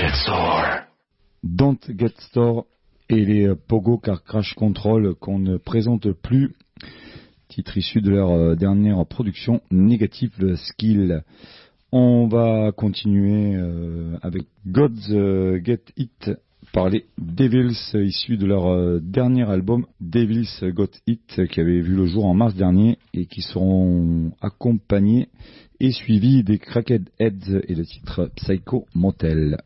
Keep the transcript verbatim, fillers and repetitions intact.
Get Sore. Don't Get Store et les Pogo Car Crash Control qu'on ne présente plus, titre issu de leur dernière production Negative Skill. On va continuer euh, avec God's euh, Get It par les Devils, issus de leur euh, dernier album Devils Got It, qui avait vu le jour en mars dernier et qui seront accompagnés et suivis des Cracked Heads et le titre Psycho Motel.